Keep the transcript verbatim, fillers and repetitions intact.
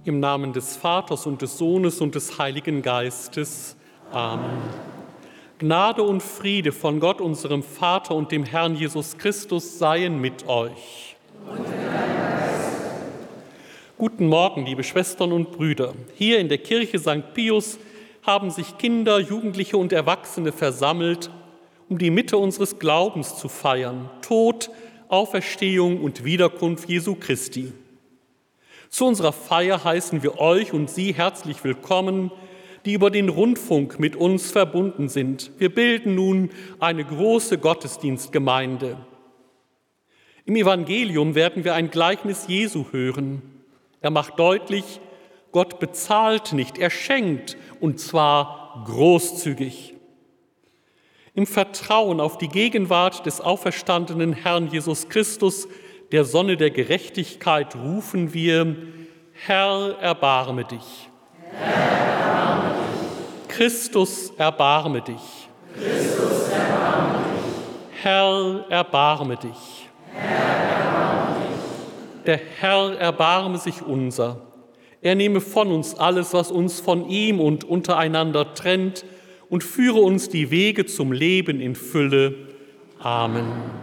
Im Namen des Vaters und des Sohnes und des Heiligen Geistes. Amen. Gnade und Friede von Gott, unserem Vater und dem Herrn Jesus Christus, seien mit euch. Und mit deinem Geist. Guten Morgen, liebe Schwestern und Brüder. Hier in der Kirche Sankt Pius haben sich Kinder, Jugendliche und Erwachsene versammelt, um die Mitte unseres Glaubens zu feiern: Tod, Auferstehung und Wiederkunft Jesu Christi. Zu unserer Feier heißen wir euch und Sie herzlich willkommen, die über den Rundfunk mit uns verbunden sind. Wir bilden nun eine große Gottesdienstgemeinde. Im Evangelium werden wir ein Gleichnis Jesu hören. Er macht deutlich, Gott bezahlt nicht, er schenkt, und zwar großzügig. Im Vertrauen auf die Gegenwart des auferstandenen Herrn Jesus Christus, der Sonne der Gerechtigkeit, rufen wir: Herr, erbarme dich. Herr, erbarme dich. Christus, erbarme dich. Christus, erbarme dich. Herr, erbarme dich. Herr, erbarme dich. Der Herr erbarme sich unser. Er nehme von uns alles, was uns von ihm und untereinander trennt, und führe uns die Wege zum Leben in Fülle. Amen.